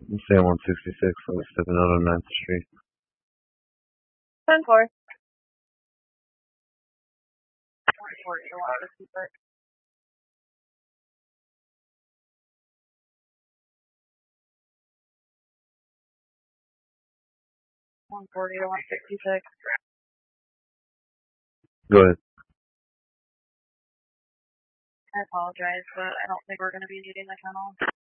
Say 166, I was stepping out on 9th Street. 10-4. 140 to want to keep it. 140 to 166. Go ahead. I apologize, but I don't think we're going to be needing the kennel.